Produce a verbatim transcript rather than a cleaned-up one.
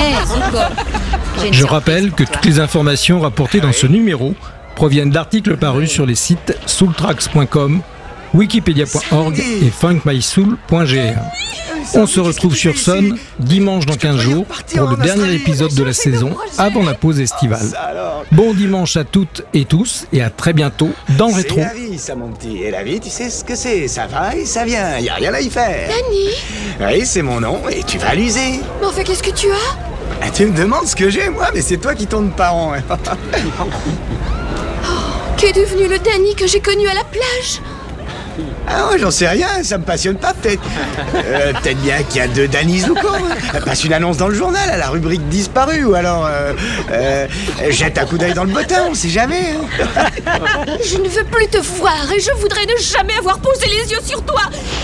Je rappelle que toutes les informations rapportées dans ce numéro proviennent d'articles parus sur les sites soultracks point com, wikipedia point org et funk my soul point g r. On se retrouve sur Sun dimanche dans quinze jours pour le dernier épisode de la saison avant la pause estivale. Bon dimanche à toutes et tous et à très bientôt dans le rétro. C'est la vie, ça, mon petit. Et la vie, tu sais ce que c'est. Ça va et ça vient. Y a rien à y faire. Danny? Oui, c'est mon nom et tu vas l'user. Mais enfin, qu'est-ce que tu as? Ah, tu me demandes ce que j'ai, moi, mais c'est toi qui tournes pas rond. Qu'est devenu le Danny que j'ai connu à la plage? Ah ouais, j'en sais rien, ça me passionne pas peut-être. Euh, peut-être bien qu'il y a deux Danny's locaux. Passe une annonce dans le journal à la rubrique disparue ou alors euh, euh, jette un coup d'œil dans le bottin, on sait jamais. Hein. Je ne veux plus te voir et je voudrais ne jamais avoir posé les yeux sur toi.